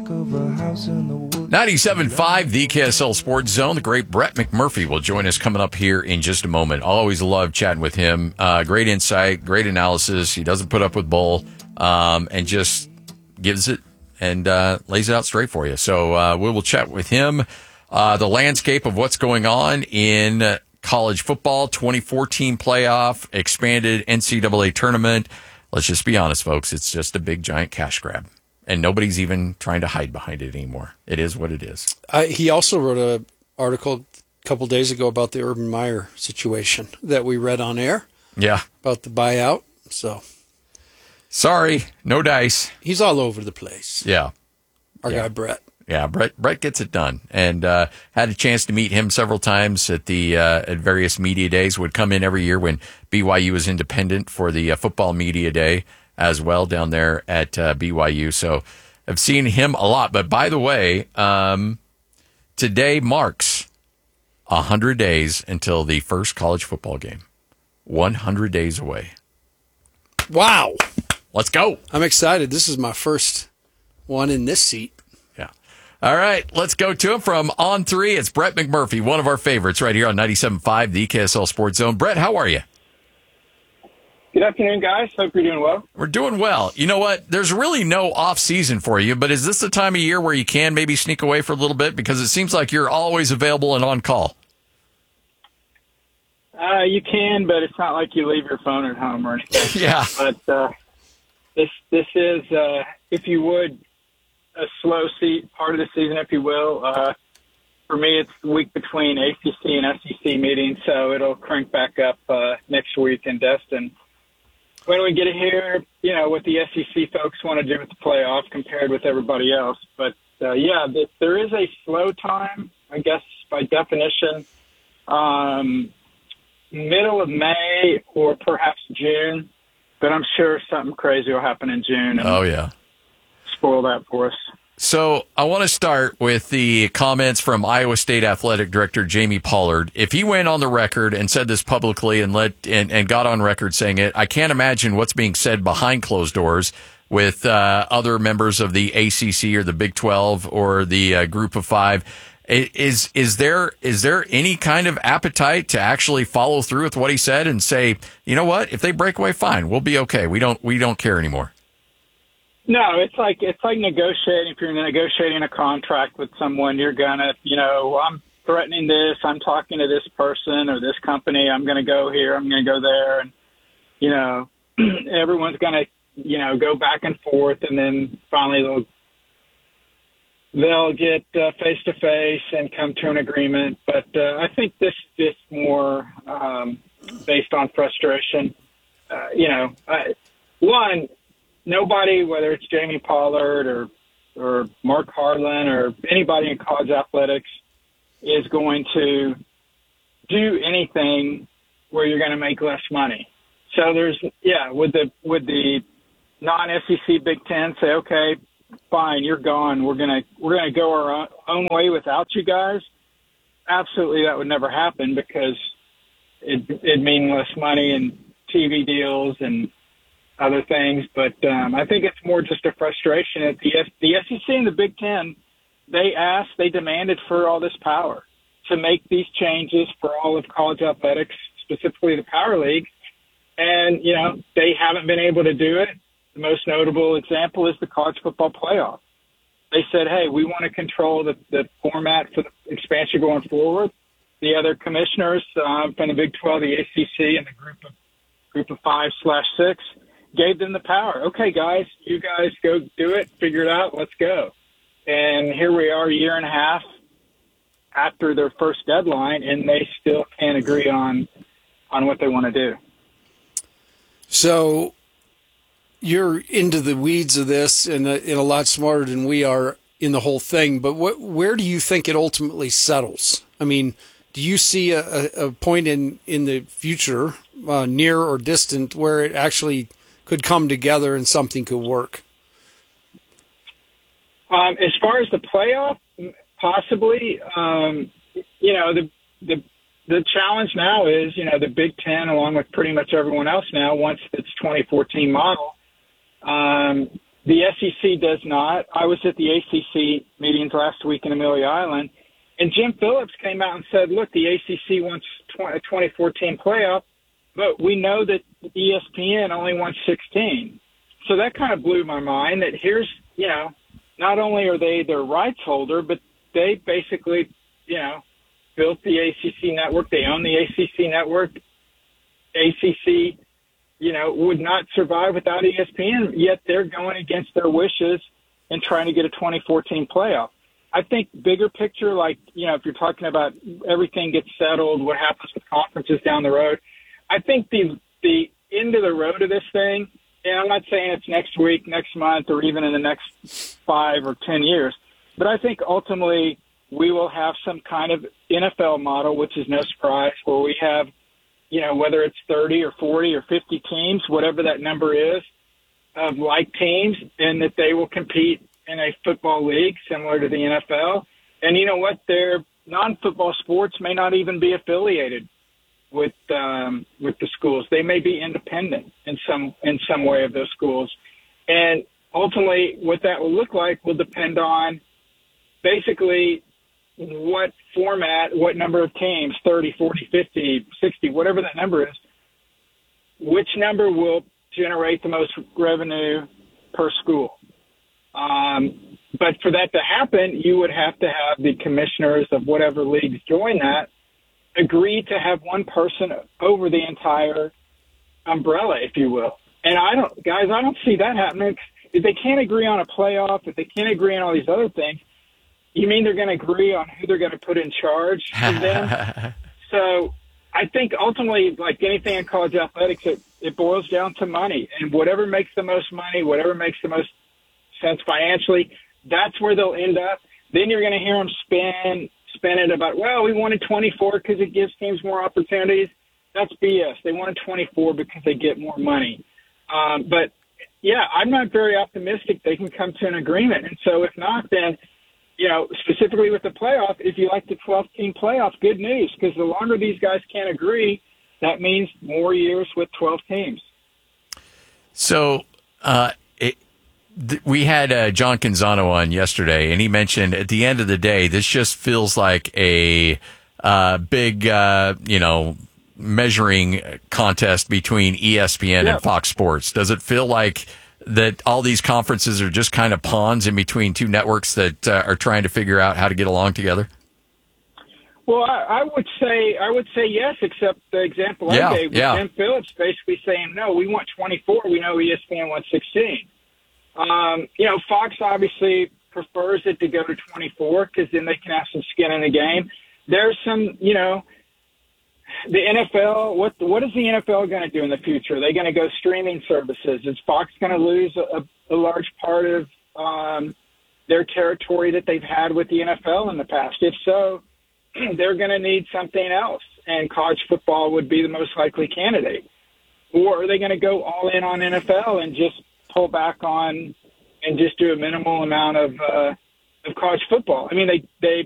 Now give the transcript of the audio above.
back of a house in the woods. 97.5, the KSL Sports Zone. The great Brett McMurphy will join us coming up here in just a moment. I always love chatting with him. Great insight, great analysis. He doesn't put up with bull, and just gives it and lays it out straight for you. So we will chat with him. The landscape of what's going on in college football, 2014 playoff, expanded NCAA tournament. Let's just be honest, folks. It's just a big, giant cash grab. And nobody's even trying to hide behind it anymore. It is what it is. He also wrote an article a couple days ago about the Urban Meyer situation that we read on air. Yeah. About the buyout. So, sorry, no dice. He's all over the place. Yeah. Our guy, Brett. Yeah, Brett gets it done. And had a chance to meet him several times at the at various media days. Would come in every year when BYU was independent for the football media day as well down there at BYU. So I've seen him a lot. But by the way, today marks 100 days until the first college football game. 100 days away. Wow. Let's go. I'm excited. This is my first one in this seat. Yeah. All right, let's go to him from On 3. It's Brett McMurphy, one of our favorites right here on 97.5, the KSL Sports Zone. Brett, how are you? Good afternoon, guys. Hope you're doing well. We're doing well. You know what? There's really no off season for you, but is this the time of year where you can maybe sneak away for a little bit? Because it seems like you're always available and on call. You can, but it's not like you leave your phone at home or anything. Yeah. But this is, if you would, a slow part of the season, if you will. For me, it's the week between ACC and SEC meetings, so it'll crank back up next week in Destin. When we get here, you know, what the SEC folks want to do with the playoff compared with everybody else. But, there is a slow time, I guess, by definition. Middle of May or perhaps June, but I'm sure something crazy will happen in June. Oh, yeah. Spoil that for us. So I want to start with the comments from Iowa State Athletic Director Jamie Pollard. If he went on the record and said this publicly and got on record saying it, I can't imagine what's being said behind closed doors with other members of the ACC or the Big 12 or the Group of Five. Is there any kind of appetite to actually follow through with what he said and say, you know what, if they break away, fine, we'll be okay. We don't care anymore. No, it's like negotiating. If you're negotiating a contract with someone, you're gonna, I'm threatening this. I'm talking to this person or this company. I'm gonna go here. I'm gonna go there, and everyone's gonna, go back and forth, and then finally they'll get face to face and come to an agreement. But I think this is just more based on frustration. Nobody, whether it's Jamie Pollard or Mark Harlan or anybody in college athletics, is going to do anything where you're going to make less money. So would the non-SEC Big Ten say, okay, fine, you're gone. We're gonna go our own way without you guys? Absolutely, that would never happen because it'd mean less money and TV deals and other things. But I think it's more just a frustration at the SEC and the Big Ten. They demanded for all this power to make these changes for all of college athletics, specifically the Power League, and they haven't been able to do it. The most notable example is the college football playoff. They said, hey, we want to control the format for the expansion going forward. The other commissioners from the Big 12, the ACC, and the group of 5/6 gave them the power. Okay, guys, you guys go do it, figure it out, let's go. And here we are a year and a half after their first deadline, and they still can't agree on what they want to do. So you're into the weeds of this and a lot smarter than we are in the whole thing, but where do you think it ultimately settles? I mean, do you see a point in the future, near or distant, where it actually could come together and something could work? As far as the playoff, possibly. The challenge now is, the Big Ten, along with pretty much everyone else now, wants its 2014 model. The SEC does not. I was at the ACC meetings last week in Amelia Island, and Jim Phillips came out and said, look, the ACC wants a 2014 playoff, but we know that ESPN only wants 16. So that kind of blew my mind that here's, not only are they their rights holder, but they basically, built the ACC network. They own the ACC network. ACC, would not survive without ESPN, yet they're going against their wishes and trying to get a 2014 playoff. I think bigger picture, like, if you're talking about everything gets settled, what happens with conferences down the road, I think the end of the road of this thing, and I'm not saying it's next week, next month, or even in the next 5 or 10 years, but I think ultimately we will have some kind of NFL model, which is no surprise, where we have, whether it's 30 or 40 or 50 teams, whatever that number is, of like teams, and that they will compete in a football league similar to the NFL. And you know what? Their non-football sports may not even be affiliated with the schools. They may be independent in some way of those schools. And ultimately, what that will look like will depend on basically what format, what number of teams, 30, 40, 50, 60, whatever that number is, which number will generate the most revenue per school. But for that to happen, you would have to have the commissioners of whatever leagues join that agree to have one person over the entire umbrella, if you will. And I don't see that happening. If they can't agree on a playoff, if they can't agree on all these other things, you mean they're going to agree on who they're going to put in charge of them? So I think ultimately, like anything in college athletics, it boils down to money. And whatever makes the most money, whatever makes the most sense financially, that's where they'll end up. Then you're going to hear them spin it about, well, we wanted 24 because it gives teams more opportunities. That's BS. They wanted 24 because they get more money. But, yeah, I'm not very optimistic they can come to an agreement. And so if not, then, specifically with the playoff, if you like the 12-team playoff, good news, because the longer these guys can't agree, that means more years with 12 teams. So we had John Canzano on yesterday, and he mentioned at the end of the day, this just feels like a big, measuring contest between ESPN and Fox Sports. Does it feel like that all these conferences are just kind of pawns in between two networks that are trying to figure out how to get along together? Well, I would say yes, except the example I gave with Jim Phillips basically saying, no, we want 24. We know ESPN wants 16. Fox obviously prefers it to go to 24 because then they can have some skin in the game. There's some, the NFL, what is the NFL going to do in the future? Are they going to go streaming services? Is Fox going to lose a large part of their territory that they've had with the NFL in the past? If so, they're going to need something else, and college football would be the most likely candidate. Or are they going to go all in on NFL and just pull back on and just do a minimal amount of college football? I mean, they